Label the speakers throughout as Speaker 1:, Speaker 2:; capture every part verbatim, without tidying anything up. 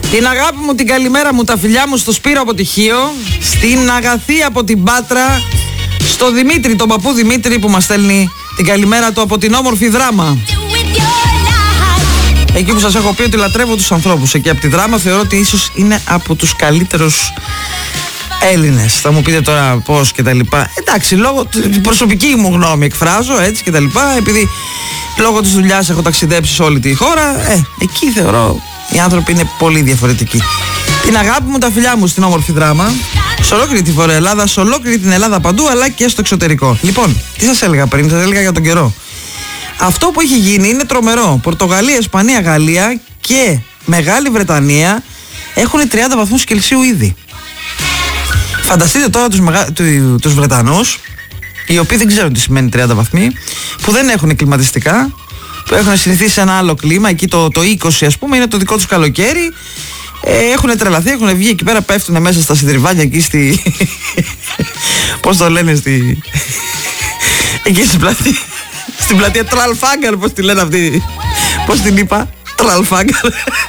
Speaker 1: Την αγάπη μου, την καλημέρα μου, τα φιλιά μου στο Σπύρο από τη Χίο, στην Αγαθή από την Πάτρα, στο Δημήτρη, τον παππού Δημήτρη που μας στέλνει την καλημέρα του από την όμορφη Δράμα. Εκεί που σας έχω πει ότι λατρεύω τους ανθρώπους εκεί από τη Δράμα, θεωρώ ότι ίσως είναι από τους καλύτερους Έλληνες. Θα μου πείτε τώρα πώς και τα λοιπά. Εντάξει, λόγω την προσωπική μου γνώμη εκφράζω έτσι και τα λοιπά, επειδή λόγω της δουλειάς έχω ταξιδέψει σε όλη τη χώρα. Ε, εκεί θεωρώ οι άνθρωποι είναι πολύ διαφορετικοί. Την αγάπη μου, τα φιλιά μου στην όμορφη Δράμα, σε ολόκληρη τη Βόρεια Ελλάδα, σε ολόκληρη την Ελλάδα παντού, αλλά και στο εξωτερικό. Λοιπόν, τι σας έλεγα πριν, σας έλεγα για τον καιρό. Αυτό που έχει γίνει είναι τρομερό. Πορτογαλία, Ισπανία, Γαλλία και Μεγάλη Βρετανία έχουν τριάντα βαθμούς Κελσίου ήδη. Φανταστείτε τώρα τους, μεγα... τους Βρετανούς, οι οποίοι δεν ξέρουν τι σημαίνει τριάντα βαθμοί, που δεν έχουν κλιματιστικά, που έχουν συνηθίσει σε ένα άλλο κλίμα, εκεί το, το είκοσι ας πούμε, είναι το δικό τους καλοκαίρι. Ε, έχουν τρελαθεί, έχουν βγει εκεί πέρα, πέφτουν μέσα στα συντριβάνια εκεί στη... πώς το λένε, στη... εκεί στην πλατεία, στην πλατεία Τραλφάγκαρ, πώς τη λένε αυτή, πώς την είπα, Τραλφάγκαρ.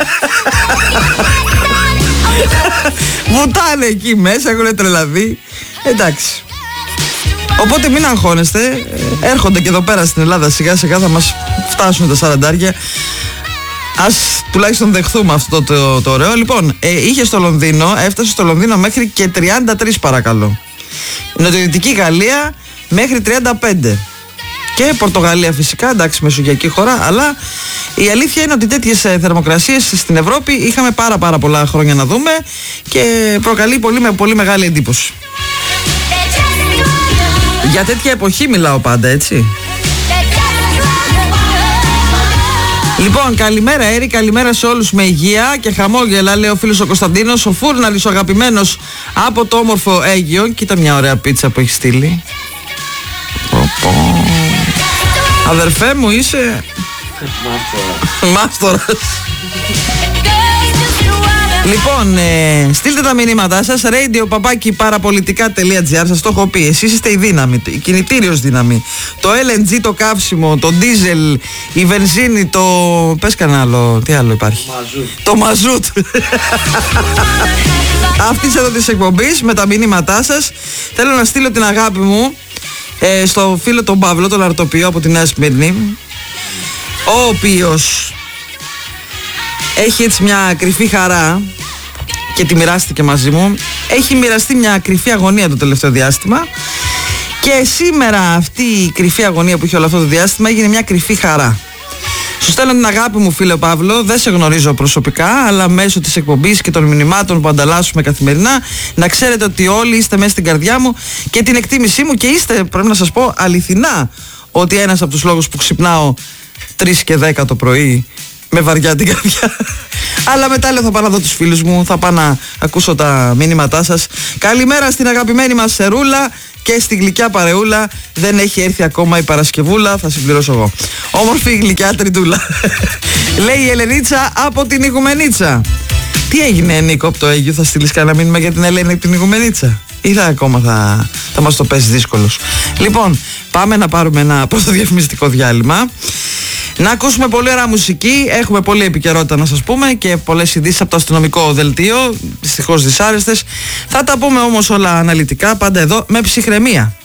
Speaker 1: Βουτάνε εκεί μέσα, έχουν τρελαθεί. Εντάξει. Οπότε μην αγχώνεστε. Έρχονται και εδώ πέρα στην Ελλάδα σιγά σιγά, θα μας φτάσουν τα σαραντάρια. Ας τουλάχιστον δεχθούμε αυτό το, το, το ωραίο. Λοιπόν, ε, είχε στο Λονδίνο, έφτασε στο Λονδίνο μέχρι και τριάντα τρία παρακαλώ. Νοτιοδυτική Γαλλία μέχρι τριάντα πέντε. Και Πορτογαλία φυσικά, εντάξει, μεσογειακή χώρα, αλλά η αλήθεια είναι ότι τέτοιες θερμοκρασίες στην Ευρώπη είχαμε πάρα πάρα πολλά χρόνια να δούμε και προκαλεί πολύ, με πολύ μεγάλη εντύπωση. Για τέτοια εποχή μιλάω πάντα, έτσι. Λοιπόν, καλημέρα Έρη, καλημέρα σε όλους με υγεία και χαμόγελα, λέει ο φίλος ο Κωνσταντίνος, ο Φούρναλης, ο αγαπημένος από το όμορφο Αίγυο. Κοίτα μια ωραία πίτσα που έχει στείλει. Αδερφέ μου, είσαι μάστορας. Λοιπόν, ε, στείλτε τα μηνύματά σας, radio παπάκι παραπολιτικά τελεία τζι άρ. Σας το έχω πει, εσείς είστε η δύναμη, η κινητήριος δύναμη. Το ελ εν τζι, το καύσιμο, το ντίζελ, η βενζίνη, το... πες κανένα άλλο, τι άλλο υπάρχει, μαζούτ. Το μαζούτ. Αυτής εδώ της εκπομπής με τα μηνύματά σας. Θέλω να στείλω την αγάπη μου ε, στο φίλο τον Παύλο, τον Αρτοπιό από τη Νέα Σμύρνη, ο οποίος έχει έτσι μια κρυφή χαρά και τη μοιράστηκε μαζί μου. Έχει μοιραστεί μια κρυφή αγωνία το τελευταίο διάστημα και σήμερα αυτή η κρυφή αγωνία που είχε όλο αυτό το διάστημα έγινε μια κρυφή χαρά. Σου στέλνω την αγάπη μου, φίλε Παύλο, δεν σε γνωρίζω προσωπικά, αλλά μέσω της εκπομπής και των μηνυμάτων που ανταλλάσσουμε καθημερινά, να ξέρετε ότι όλοι είστε μέσα στην καρδιά μου και την εκτίμησή μου και είστε, πρέπει να σας πω αληθινά, ότι ένας από τους λόγους που ξυπνάω τρεις και δέκα το πρωί με βαριά την καρδιά. Αλλά μετά λέω θα πάω να δω τους φίλους μου, θα πάω να ακούσω τα μήνυματά σας. Καλημέρα στην αγαπημένη μας Σερούλα και στη γλυκιά παρεούλα. Δεν έχει έρθει ακόμα η Παρασκευούλα, θα συμπληρώσω εγώ. Όμορφη γλυκιά τριτούλα. Λέει η Ελενίτσα από την Ιγουμενίτσα. Τι έγινε, Νίκο, από το Αίγυο, θα στείλεις κανένα μήνυμα για την Ελένη από την Ιγουμενίτσα? Ή θα ακόμα θα, θα μας το πέσει δύσκολος? Λοιπόν, πάμε να πάρουμε ένα πρώτο διαφημιστικό διάλειμμα. Να ακούσουμε πολύ ωραία μουσική. Έχουμε πολλή επικαιρότητα να σας πούμε και πολλές ειδήσεις από το αστυνομικό δελτίο. Δυστυχώς δυσάρεστες. Θα τα πούμε όμως όλα αναλυτικά πάντα εδώ με ψυχραιμία.